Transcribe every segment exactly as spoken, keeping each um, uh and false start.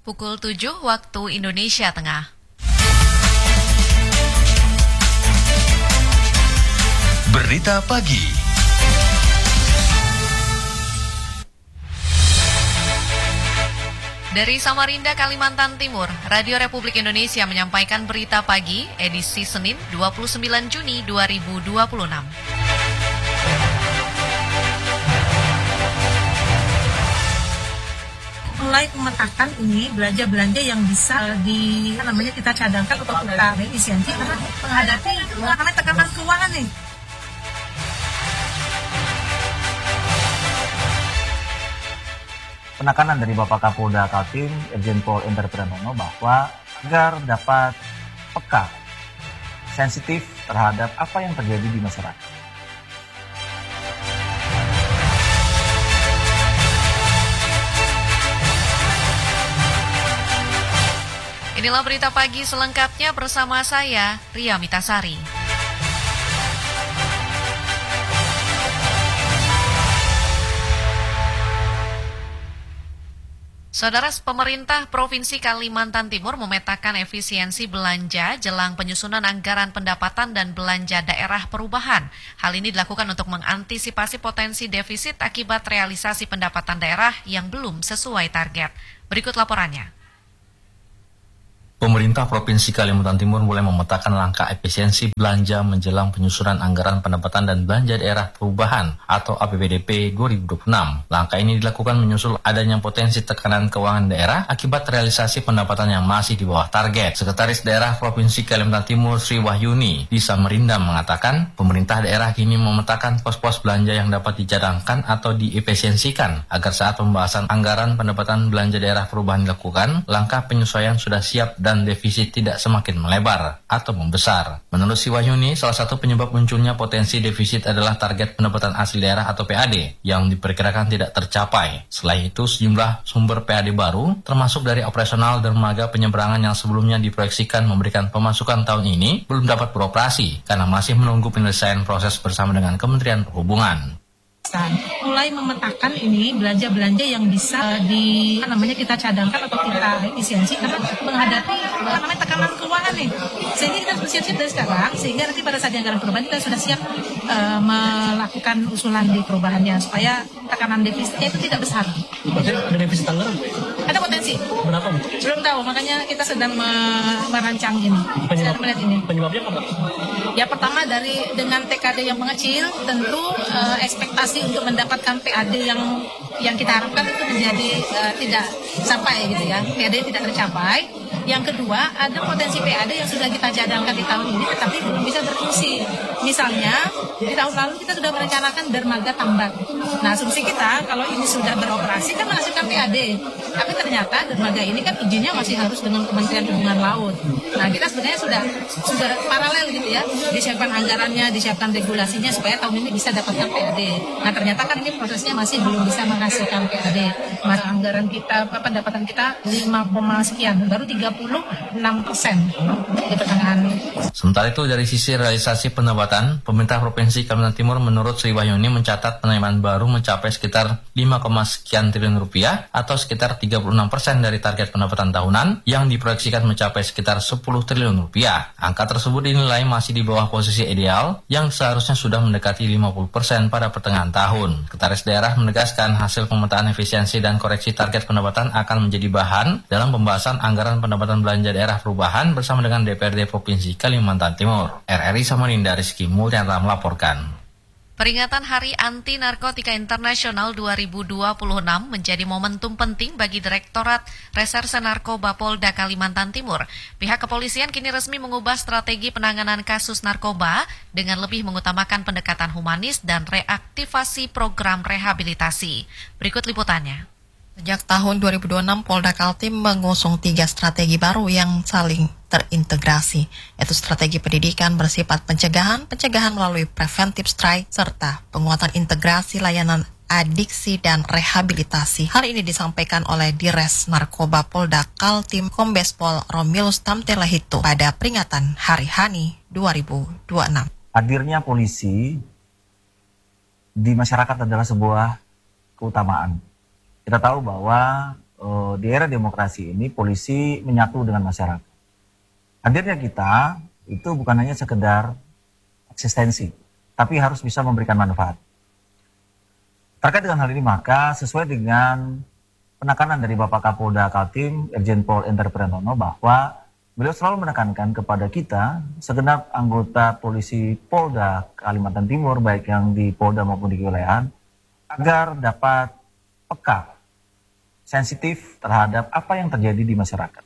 Pukul tujuh waktu Indonesia Tengah. Berita pagi. Dari Samarinda, Kalimantan Timur, Radio Republik Indonesia menyampaikan berita pagi edisi Senin dua puluh sembilan Juni dua ribu dua puluh enam. Mulai memetakan ini belanja-belanja yang bisa di apa namanya kita cadangkan atau kita efisiensi karena menghadapi karena tekanan keuangan nih. Penekanan dari Bapak Kapolda Kaltim, Irjen Pol Endar Priantono bahwa agar dapat peka, sensitif terhadap apa yang terjadi di masyarakat. Inilah berita pagi selengkapnya bersama saya, Ria Mitasari. Saudara, pemerintah Provinsi Kalimantan Timur memetakan efisiensi belanja jelang penyusunan anggaran pendapatan dan belanja daerah perubahan. Hal ini dilakukan untuk mengantisipasi potensi defisit akibat realisasi pendapatan daerah yang belum sesuai target. Berikut laporannya. Pemerintah Provinsi Kalimantan Timur mulai memetakan langkah efisiensi belanja menjelang penyusunan anggaran pendapatan dan belanja daerah perubahan atau A P B D P dua ribu dua puluh enam. Langkah ini dilakukan menyusul adanya potensi tekanan keuangan daerah akibat realisasi pendapatan yang masih di bawah target. Sekretaris Daerah Provinsi Kalimantan Timur Sri Wahyuni di Samarinda mengatakan, pemerintah daerah kini memetakan pos-pos belanja yang dapat dicadangkan atau diefisiensikan agar saat pembahasan anggaran pendapatan belanja daerah perubahan dilakukan, langkah penyesuaian sudah siap dan dan defisit tidak semakin melebar atau membesar. Menurut Sri Wahyuni, salah satu penyebab munculnya potensi defisit adalah target pendapatan asli daerah atau P A D yang diperkirakan tidak tercapai. Selain itu, sejumlah sumber P A D baru, termasuk dari operasional dermaga penyeberangan yang sebelumnya diproyeksikan memberikan pemasukan tahun ini, belum dapat beroperasi karena masih menunggu penyelesaian proses bersama dengan Kementerian Perhubungan. Mulai memetakan ini belanja-belanja yang bisa di apa namanya kita cadangkan atau kita efisiensi karena menghadapi apa namanya tekanan keuangan nih, sehingga kita harus siap-siap dari sekarang sehingga nanti pada saat anggaran perubahan kita sudah siap uh, melakukan usulan di perubahannya supaya tekanan defisitnya itu tidak besar. Ada defisit anggaran? Ada potensi. Berapa? Belum tahu, makanya kita sedang me- merancang ini. Penyebab, sedang melihat ini. Penyebabnya apa? Ya pertama dari dengan T K D yang mengecil, tentu uh, ekspektasi untuk mendapatkan P A D yang yang kita harapkan itu menjadi uh, tidak sampai gitu ya, P A D tidak tercapai. Yang kedua, ada potensi P A D yang sudah kita cadangkan di tahun ini tetapi belum bisa berfungsi. Misalnya, di tahun lalu kita sudah merencanakan dermaga tambak. Nah, asumsi kita kalau ini sudah beroperasi kan menghasilkan P A D. Tapi ternyata dermaga ini kan izinnya masih harus dengan Kementerian Perhubungan Laut. Nah, kita sebenarnya sudah sudah paralel gitu ya, disiapkan anggarannya, disiapkan regulasinya supaya tahun ini bisa dapatkan P A D. Nah, ternyata kan ini prosesnya masih belum bisa menghasilkan P A D. Masa anggaran kita, pendapatan kita lima, sekian, baru tiga puluh enam persen di pertengahan. Sementara itu, dari sisi realisasi pendapatan, pemerintah Provinsi Kalimantan Timur menurut Sri Wahyuni mencatat penerimaan baru mencapai sekitar lima, sekian triliun rupiah atau sekitar tiga puluh enam persen dari target pendapatan tahunan yang diproyeksikan mencapai sekitar sepuluh triliun rupiah. Angka tersebut dinilai masih di bawah posisi ideal yang seharusnya sudah mendekati lima puluh persen pada pertengahan tahun. Sekretaris Daerah menegaskan hasil pemetaan efisiensi dan koreksi target pendapatan akan menjadi bahan dalam pembahasan anggaran pendapatan belanja daerah perubahan bersama dengan D P R D Provinsi Kalimantan Timur. R R I Samarinda, Rizky Mulyanra melaporkan. Peringatan Hari Anti Narkotika Internasional dua ribu dua puluh enam menjadi momentum penting bagi Direktorat Reserse Narkoba Polda Kalimantan Timur. Pihak kepolisian kini resmi mengubah strategi penanganan kasus narkoba dengan lebih mengutamakan pendekatan humanis dan reaktivasi program rehabilitasi. Berikut liputannya. Sejak tahun dua ribu dua puluh enam, Polda Kaltim mengusung tiga strategi baru yang saling terintegrasi, yaitu strategi pendidikan bersifat pencegahan, pencegahan melalui preventive strike, serta penguatan integrasi layanan adiksi dan rehabilitasi. Hal ini disampaikan oleh Dires Narkoba Polda Kaltim Kombes Pol Romilus Tamtelahito pada peringatan Hari Hani dua ribu dua puluh enam. Hadirnya polisi di masyarakat adalah sebuah keutamaan. Kita tahu bahwa e, bahwa di era demokrasi ini polisi menyatu dengan masyarakat. Hadirnya kita itu bukan hanya sekedar eksistensi, tapi harus bisa memberikan manfaat. Terkait dengan hal ini maka sesuai dengan penekanan dari Bapak Kapolda Kaltim, Irjen Pol Ender Priantono, bahwa beliau selalu menekankan kepada kita, segenap anggota polisi Polda Kalimantan Timur, baik yang di Polda maupun di kewilayahan, agar dapat peka, sensitif terhadap apa yang terjadi di masyarakat.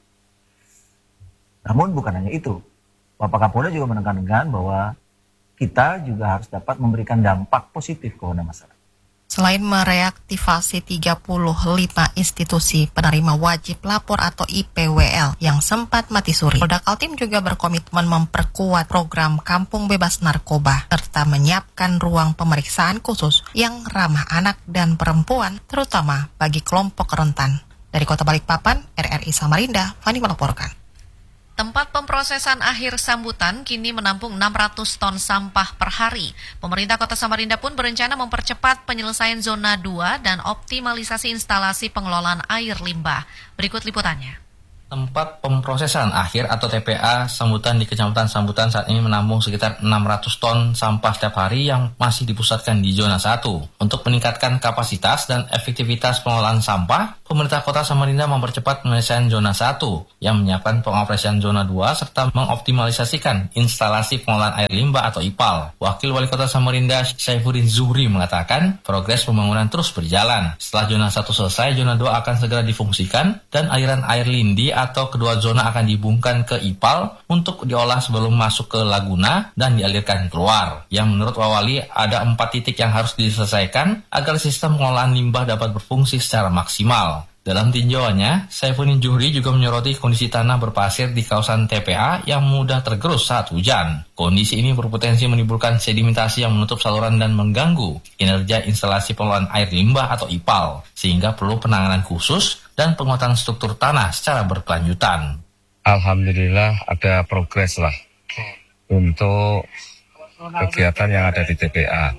Namun bukan hanya itu, Bapak Kapolda juga menekankan bahwa kita juga harus dapat memberikan dampak positif kepada masyarakat. Selain mereaktivasi tiga puluh lima institusi penerima wajib lapor atau I P W L yang sempat mati suri, Polda Kaltim juga berkomitmen memperkuat program Kampung Bebas Narkoba serta menyiapkan ruang pemeriksaan khusus yang ramah anak dan perempuan, terutama bagi kelompok rentan. Dari Kota Balikpapan, R R I Samarinda, Fani melaporkan. Tempat pemprosesan akhir Sambutan kini menampung enam ratus ton sampah per hari. Pemerintah Kota Samarinda pun berencana mempercepat penyelesaian zona dua dan optimalisasi instalasi pengelolaan air limbah. Berikut liputannya. Tempat pemprosesan akhir atau T P A Sambutan di Kecamatan Sambutan saat ini menampung sekitar enam ratus ton sampah setiap hari yang masih dipusatkan di zona satu. Untuk meningkatkan kapasitas dan efektivitas pengelolaan sampah, pemerintah Kota Samarinda mempercepat penyelesaian zona satu yang menyiapkan pengoperasian zona dua serta mengoptimalisasikan instalasi pengelolaan air limbah atau I P A L. Wakil Wali Kota Samarinda Saifuddin Zuhri mengatakan progres pembangunan terus berjalan. Setelah zona satu selesai, zona dua akan segera difungsikan dan aliran air lindi atau kedua zona akan dibungkan ke I P A L untuk diolah sebelum masuk ke Laguna dan dialirkan keluar. Yang menurut Wawali ada empat titik yang harus diselesaikan agar sistem pengelolaan limbah dapat berfungsi secara maksimal. Dalam tinjauannya, Saifuddin Zuhri juga menyoroti kondisi tanah berpasir di kawasan T P A yang mudah tergerus saat hujan. Kondisi ini berpotensi menimbulkan sedimentasi yang menutup saluran dan mengganggu kinerja instalasi pengelolaan air limbah atau I P A L, sehingga perlu penanganan khusus dan penguatan struktur tanah secara berkelanjutan. Alhamdulillah ada progres lah untuk kegiatan yang ada di T P A.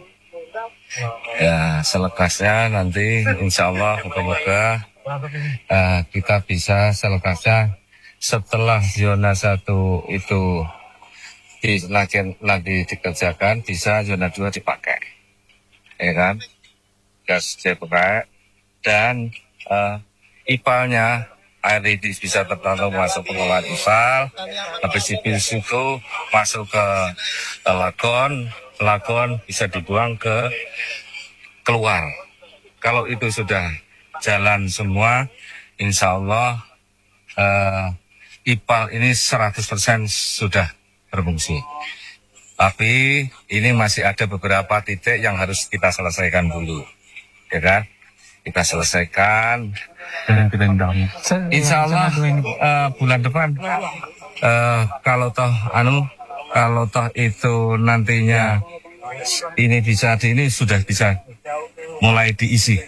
Ya, selekasnya nanti insya Allah moga-moga uh, kita bisa selekasnya setelah zona satu itu di, lagi, lagi dikerjakan, bisa zona dua dipakai, ya kan? Gas dipakai dan uh, I P A L-nya air lidi bisa tertanam masuk pengelolaan I P A L, habis itu masuk ke lagon, lagon bisa dibuang ke keluar. Kalau itu sudah jalan semua, insya Allah uh, I P A L ini seratus persen sudah berfungsi. Tapi ini masih ada beberapa titik yang harus kita selesaikan dulu, ya kan? Kita selesaikan. Insya Allah uh, bulan depan uh, kalau toh anu kalau toh itu nantinya ini bisa di ini sudah bisa mulai diisi.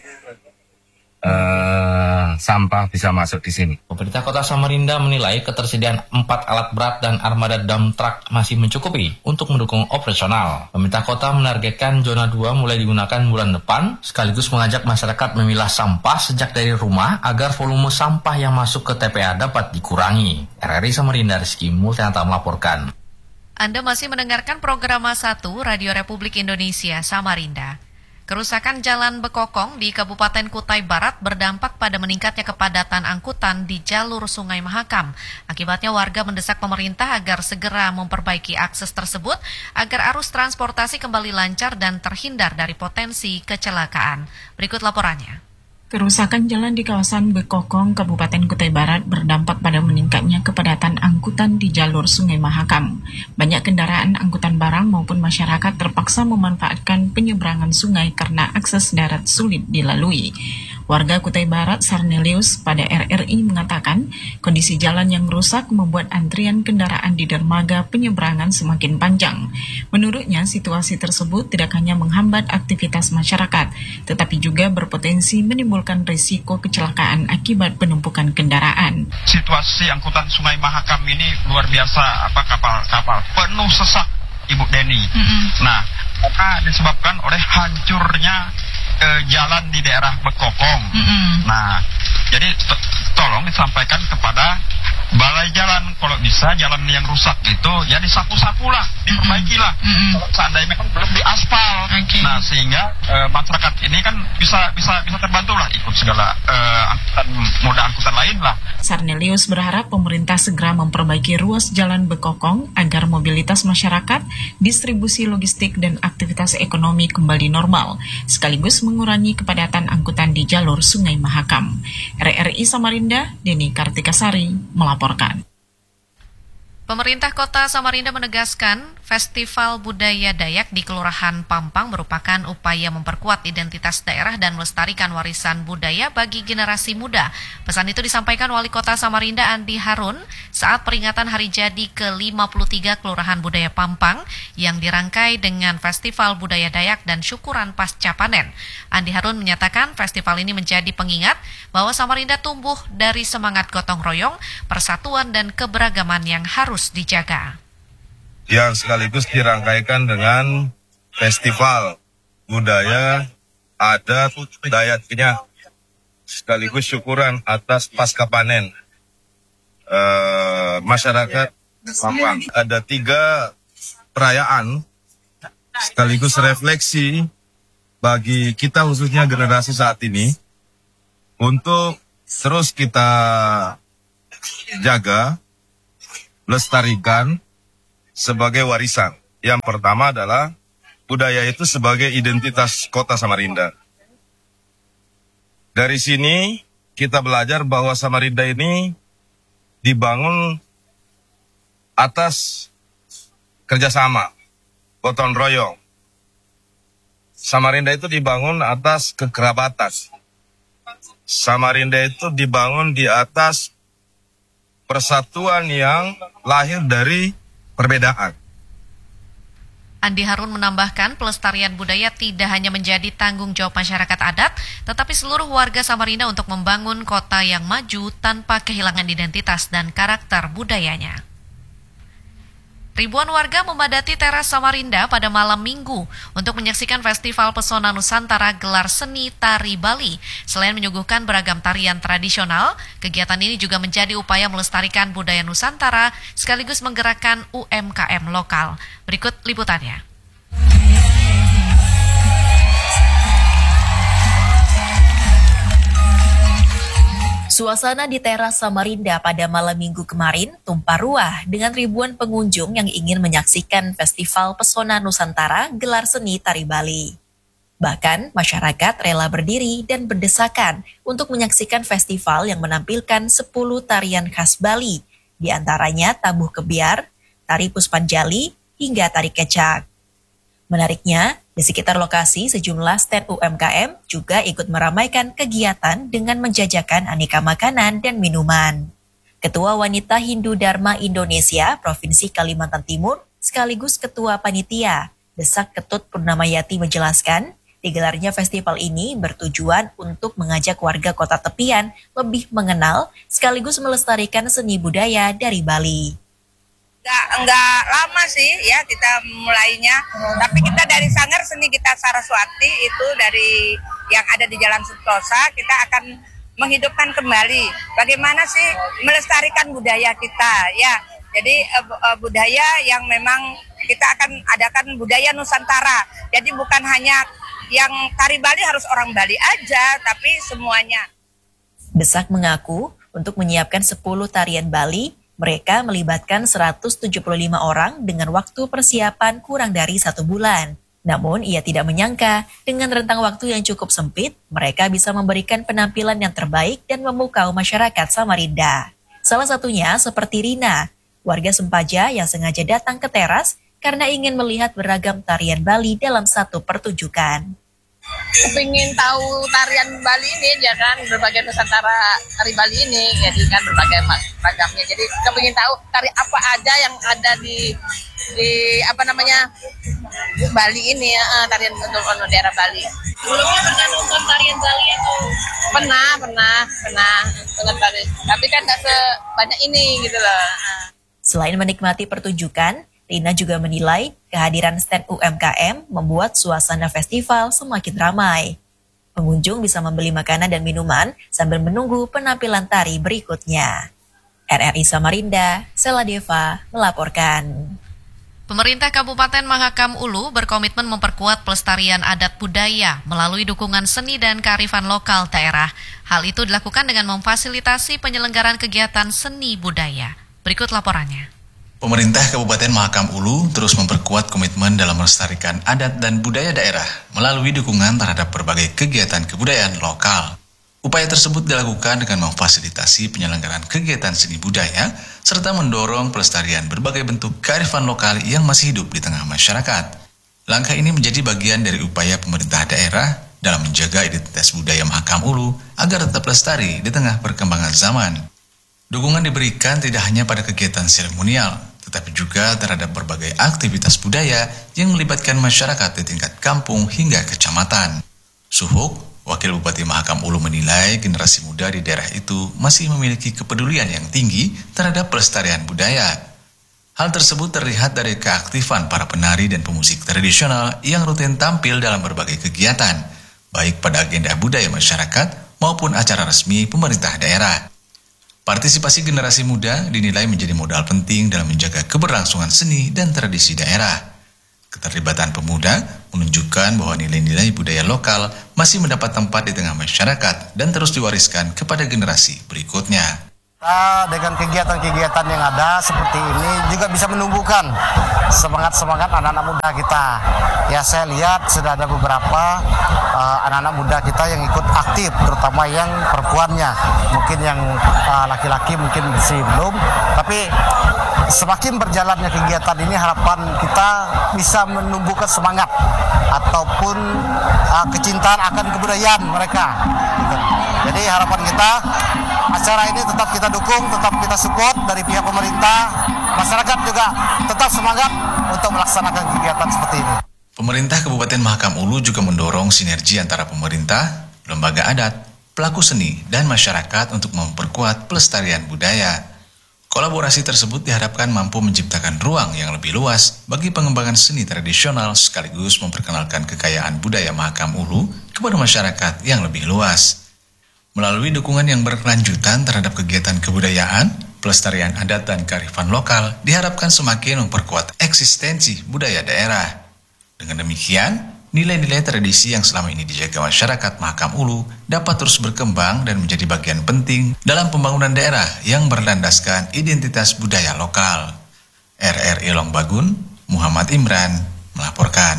Uh, sampah bisa masuk di sini. Pemerintah Kota Samarinda menilai ketersediaan empat alat berat dan armada dump truck masih mencukupi untuk mendukung operasional. Pemerintah Kota menargetkan zona dua mulai digunakan bulan depan, sekaligus mengajak masyarakat memilah sampah sejak dari rumah agar volume sampah yang masuk ke T P A dapat dikurangi. R R I Samarinda, Rizky Multianata melaporkan. Anda masih mendengarkan program satu Radio Republik Indonesia Samarinda. Kerusakan Jalan Bekokong di Kabupaten Kutai Barat berdampak pada meningkatnya kepadatan angkutan di jalur Sungai Mahakam. Akibatnya warga mendesak pemerintah agar segera memperbaiki akses tersebut agar arus transportasi kembali lancar dan terhindar dari potensi kecelakaan. Berikut laporannya. Kerusakan jalan di kawasan Bekokong, Kabupaten Kutai Barat berdampak pada meningkatnya kepadatan angkutan di jalur Sungai Mahakam. Banyak kendaraan angkutan barang maupun masyarakat terpaksa memanfaatkan penyeberangan sungai karena akses darat sulit dilalui. Warga Kutai Barat Sarnelius pada R R I mengatakan kondisi jalan yang rusak membuat antrian kendaraan di dermaga penyeberangan semakin panjang. Menurutnya, situasi tersebut tidak hanya menghambat aktivitas masyarakat, tetapi juga berpotensi menimbulkan risiko kecelakaan akibat penumpukan kendaraan. Situasi angkutan Sungai Mahakam ini luar biasa, apa kapal-kapal penuh sesak, Ibu Deni. Mm-hmm. Nah, karena disebabkan oleh hancurnya Eh, jalan di daerah Bekokong. Mm-hmm. Nah, Jadi to- tolong disampaikan kepada balai jalan, kalau bisa jalan yang rusak itu ya disapu-sapu lah, diperbaiki lah. Mm-mm. Kalau seandainya kan belum diaspal, Okay. nah sehingga eh, masyarakat ini kan bisa bisa bisa terbantu lah ikut segala eh, angkutan moda angkutan lain lah. Sarnelius berharap pemerintah segera memperbaiki ruas jalan Bekokong agar mobilitas masyarakat, distribusi logistik, dan aktivitas ekonomi kembali normal, sekaligus mengurangi kepadatan angkutan di jalur Sungai Mahakam. R R I Samarinda, Deni Kartikasari melaporkan. Pemerintah Kota Samarinda menegaskan Festival Budaya Dayak di Kelurahan Pampang merupakan upaya memperkuat identitas daerah dan melestarikan warisan budaya bagi generasi muda. Pesan itu disampaikan Wali Kota Samarinda Andi Harun saat peringatan hari jadi ke lima puluh tiga Kelurahan Budaya Pampang yang dirangkai dengan Festival Budaya Dayak dan syukuran pasca panen. Andi Harun menyatakan festival ini menjadi pengingat bahwa Samarinda tumbuh dari semangat gotong royong, persatuan dan keberagaman yang harus dijaga. Yang sekaligus dirangkaikan dengan festival budaya adat Dayaknya, sekaligus syukuran atas pasca panen uh, masyarakat Pampang. Ada tiga perayaan sekaligus refleksi bagi kita khususnya generasi saat ini untuk terus kita jaga, lestarikan sebagai warisan. Yang pertama adalah budaya itu sebagai identitas kota Samarinda. Dari sini kita belajar bahwa Samarinda ini dibangun atas kerjasama, gotong royong. Samarinda itu dibangun atas kekerabatan. Samarinda itu dibangun di atas persatuan yang lahir dari perbedaan. Andi Harun menambahkan pelestarian budaya tidak hanya menjadi tanggung jawab masyarakat adat, tetapi seluruh warga Samarinda untuk membangun kota yang maju tanpa kehilangan identitas dan karakter budayanya. Ribuan warga memadati teras Samarinda pada malam Minggu untuk menyaksikan Festival Pesona Nusantara gelar seni tari Bali. Selain menyuguhkan beragam tarian tradisional, kegiatan ini juga menjadi upaya melestarikan budaya Nusantara sekaligus menggerakkan U M K M lokal. Berikut liputannya. Suasana di teras Samarinda pada malam Minggu kemarin tumpah ruah dengan ribuan pengunjung yang ingin menyaksikan Festival Pesona Nusantara gelar seni tari Bali. Bahkan masyarakat rela berdiri dan berdesakan untuk menyaksikan festival yang menampilkan sepuluh tarian khas Bali, di antaranya tabuh kebiar, tari puspanjali, hingga tari kecak. Menariknya, di sekitar lokasi sejumlah stand U M K M juga ikut meramaikan kegiatan dengan menjajakan aneka makanan dan minuman. Ketua Wanita Hindu Dharma Indonesia Provinsi Kalimantan Timur sekaligus Ketua Panitia, Desak Ketut Purnamayati menjelaskan, digelarnya festival ini bertujuan untuk mengajak warga kota tepian lebih mengenal sekaligus melestarikan seni budaya dari Bali. Enggak, enggak lama sih ya kita mulainya, tapi kita dari Sanggar Seni Gita Saraswati itu dari yang ada di Jalan Sentosa, kita akan menghidupkan kembali bagaimana sih melestarikan budaya kita ya. Jadi uh, budaya yang memang kita akan adakan budaya Nusantara, jadi bukan hanya yang tari Bali harus orang Bali aja, tapi semuanya. Desak mengaku untuk menyiapkan sepuluh tarian Bali, mereka melibatkan seratus tujuh puluh lima orang dengan waktu persiapan kurang dari satu bulan. Namun ia tidak menyangka dengan rentang waktu yang cukup sempit, mereka bisa memberikan penampilan yang terbaik dan memukau masyarakat Samarinda. Salah satunya seperti Rina, warga Sempaja yang sengaja datang ke teras karena ingin melihat beragam tarian Bali dalam satu pertunjukan. Kepingin tahu tarian Bali ini, ya kan, berbagai Nusantara tari Bali ini, jadi kan berbagai ragamnya. Jadi kepingin tahu tari apa aja yang ada di di apa namanya Bali ini ya, tarian untuk daerah Bali. Sebelumnya pernah nonton tarian Bali itu? Pernah, pernah, pernah nonton tari. Tapi kan nggak sebanyak ini gitu loh. Selain menikmati pertunjukan, Rina juga menilai kehadiran stand U M K M membuat suasana festival semakin ramai. Pengunjung bisa membeli makanan dan minuman sambil menunggu penampilan tari berikutnya. R R I Samarinda, Sela Deva melaporkan. Pemerintah Kabupaten Mahakam Ulu berkomitmen memperkuat pelestarian adat budaya melalui dukungan seni dan kearifan lokal daerah. Hal itu dilakukan dengan memfasilitasi penyelenggaraan kegiatan seni budaya. Berikut laporannya. Pemerintah Kabupaten Mahakam Ulu terus memperkuat komitmen dalam melestarikan adat dan budaya daerah melalui dukungan terhadap berbagai kegiatan kebudayaan lokal. Upaya tersebut dilakukan dengan memfasilitasi penyelenggaraan kegiatan seni budaya serta mendorong pelestarian berbagai bentuk kearifan lokal yang masih hidup di tengah masyarakat. Langkah ini menjadi bagian dari upaya pemerintah daerah dalam menjaga identitas budaya Mahakam Ulu agar tetap lestari di tengah perkembangan zaman. Dukungan diberikan tidak hanya pada kegiatan seremonial, tetapi juga terhadap berbagai aktivitas budaya yang melibatkan masyarakat di tingkat kampung hingga kecamatan. Suhuk, Wakil Bupati Mahakam Ulu menilai generasi muda di daerah itu masih memiliki kepedulian yang tinggi terhadap pelestarian budaya. Hal tersebut terlihat dari keaktifan para penari dan pemusik tradisional yang rutin tampil dalam berbagai kegiatan, baik pada agenda budaya masyarakat maupun acara resmi pemerintah daerah. Partisipasi generasi muda dinilai menjadi modal penting dalam menjaga keberlangsungan seni dan tradisi daerah. Keterlibatan pemuda menunjukkan bahwa nilai-nilai budaya lokal masih mendapat tempat di tengah masyarakat dan terus diwariskan kepada generasi berikutnya. Kita dengan kegiatan-kegiatan yang ada seperti ini juga bisa menumbuhkan semangat-semangat anak-anak muda kita. Ya, saya lihat sudah ada beberapa uh, anak-anak muda kita yang ikut aktif, terutama yang perempuannya. Mungkin yang uh, laki-laki mungkin masih belum, tapi semakin berjalannya kegiatan ini harapan kita bisa menumbuhkan semangat ataupun uh, kecintaan akan kebudayaan mereka. Gitu. Jadi harapan kita acara ini tetap kita dukung, tetap kita support dari pihak pemerintah, masyarakat juga tetap semangat untuk melaksanakan kegiatan seperti ini. Pemerintah Kabupaten Mahakam Ulu juga mendorong sinergi antara pemerintah, lembaga adat, pelaku seni, dan masyarakat untuk memperkuat pelestarian budaya. Kolaborasi tersebut diharapkan mampu menciptakan ruang yang lebih luas bagi pengembangan seni tradisional sekaligus memperkenalkan kekayaan budaya Mahakam Ulu kepada masyarakat yang lebih luas. Melalui dukungan yang berkelanjutan terhadap kegiatan kebudayaan, pelestarian adat dan kearifan lokal diharapkan semakin memperkuat eksistensi budaya daerah. Dengan demikian, nilai-nilai tradisi yang selama ini dijaga masyarakat Mahakam Ulu dapat terus berkembang dan menjadi bagian penting dalam pembangunan daerah yang berlandaskan identitas budaya lokal. R R I Longbagun, Muhammad Imran, melaporkan.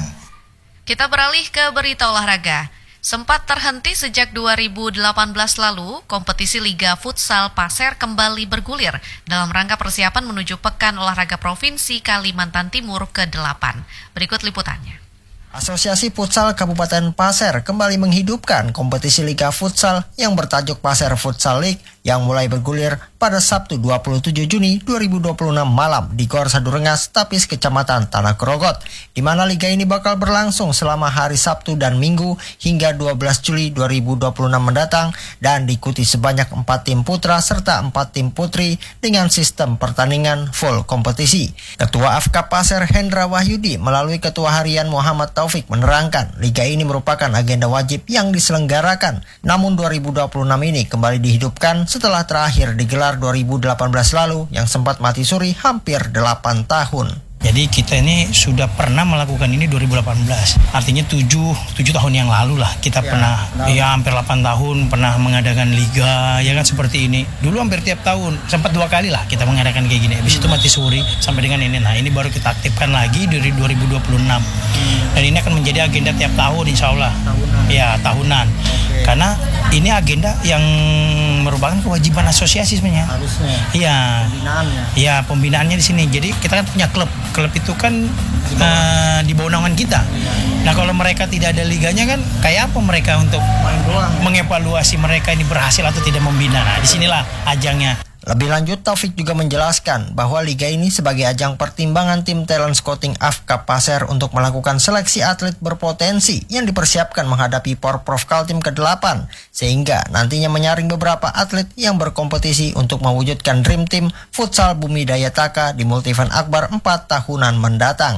Kita beralih ke berita olahraga. Sempat terhenti sejak dua ribu delapan belas lalu, kompetisi Liga Futsal Pasir kembali bergulir dalam rangka persiapan menuju Pekan Olahraga Provinsi Kalimantan Timur ke delapan. Berikut liputannya. Asosiasi Futsal Kabupaten Pasir kembali menghidupkan kompetisi Liga Futsal yang bertajuk Pasir Futsal League yang mulai bergulir pada Sabtu dua puluh tujuh Juni dua ribu dua puluh enam malam di Gor Sadurengas, Tapis, Kecamatan Tanah Grogot, di mana liga ini bakal berlangsung selama hari Sabtu dan Minggu hingga dua belas Juli dua ribu dua puluh enam mendatang dan diikuti sebanyak empat tim putra serta empat tim putri dengan sistem pertandingan full kompetisi. Ketua A F K A Pasir Hendra Wahyudi melalui Ketua Harian Muhammad Taufik menerangkan liga ini merupakan agenda wajib yang diselenggarakan, namun dua ribu dua puluh enam ini kembali dihidupkan setelah terakhir digelar dua ribu delapan belas lalu yang sempat mati suri hampir delapan tahun. Jadi kita ini sudah pernah melakukan ini dua ribu delapan belas, artinya tujuh, tujuh tahun yang lalu lah kita ya, pernah, nah. ya hampir delapan tahun pernah mengadakan liga, ya kan seperti ini. Dulu hampir tiap tahun, sempat dua kali lah kita mengadakan kayak gini, habis itu mati suri sampai dengan ini. Nah ini baru kita aktifkan lagi dari dua ribu dua puluh enam, hmm. dan ini akan menjadi agenda tiap tahun insya Allah, tahunan. ya tahunan, okay. Karena ini agenda yang merupakan kewajiban asosiasi sebenarnya. Harusnya. Iya. Pembinaannya. Iya, pembinaannya di sini. Jadi kita kan punya klub. Klub itu kan di bawah, uh, di bawah naungan kita. Nah, kalau mereka tidak ada liganya kan kayak apa mereka untuk main doang, mengevaluasi mereka ini berhasil atau tidak membina. Nah, disinilah ajangnya. Lebih lanjut, Taufik juga menjelaskan bahwa liga ini sebagai ajang pertimbangan tim talent scouting A F K A Pasir untuk melakukan seleksi atlet berpotensi yang dipersiapkan menghadapi Porprov Kaltim ke delapan, sehingga nantinya menyaring beberapa atlet yang berkompetisi untuk mewujudkan Dream Team Futsal Bumi Daya Taka di Multivent Akbar empat tahunan mendatang.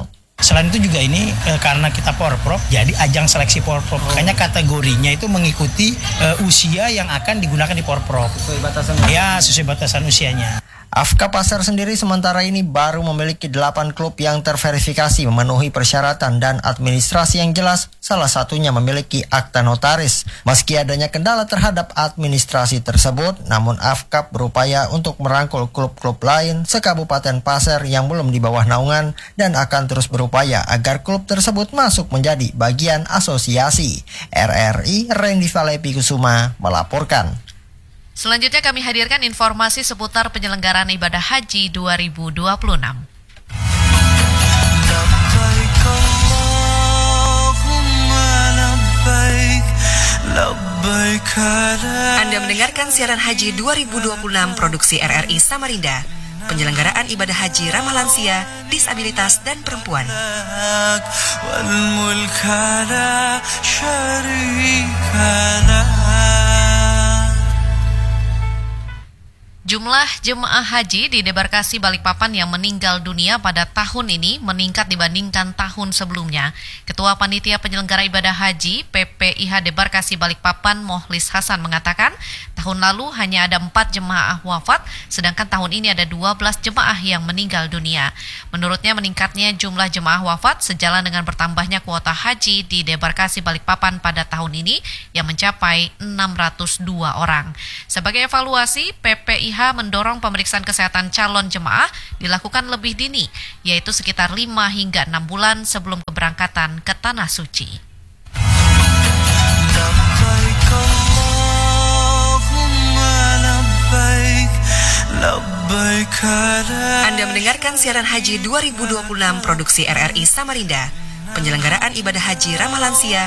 Selain itu juga ini e, karena kita Porprov, jadi ajang seleksi Porprov. Oh. Makanya kategorinya itu mengikuti e, usia yang akan digunakan di Porprov. Sesuai batasan usia. Ya, sesuai batasan usianya. A F K Pasar sendiri sementara ini baru memiliki delapan klub yang terverifikasi memenuhi persyaratan dan administrasi yang jelas, salah satunya memiliki akta notaris. Meski adanya kendala terhadap administrasi tersebut, namun A F K berupaya untuk merangkul klub-klub lain se-Kabupaten Pasir yang belum di bawah naungan dan akan terus berupaya agar klub tersebut masuk menjadi bagian asosiasi. R R I Randy Valepi Kusuma melaporkan. Selanjutnya kami hadirkan informasi seputar penyelenggaraan ibadah haji dua ribu dua puluh enam. Anda mendengarkan siaran haji dua ribu dua puluh enam produksi R R I Samarinda. Penyelenggaraan ibadah haji ramah lansia, disabilitas, dan perempuan. Jumlah jemaah haji di Debarkasi Balikpapan yang meninggal dunia pada tahun ini meningkat dibandingkan tahun sebelumnya. Ketua Panitia Penyelenggara Ibadah Haji P P I H Debarkasi Balikpapan Mohlis Hasan mengatakan, tahun lalu hanya ada empat jemaah wafat, sedangkan tahun ini ada dua belas jemaah yang meninggal dunia. Menurutnya meningkatnya jumlah jemaah wafat sejalan dengan bertambahnya kuota haji di Debarkasi Balikpapan pada tahun ini yang mencapai enam ratus dua orang. Sebagai evaluasi, P P I H mendorong pemeriksaan kesehatan calon jemaah dilakukan lebih dini, yaitu sekitar lima hingga enam bulan sebelum keberangkatan ke Tanah Suci. Anda mendengarkan siaran haji dua ribu dua puluh enam produksi R R I Samarinda. Penyelenggaraan ibadah haji ramah lansia,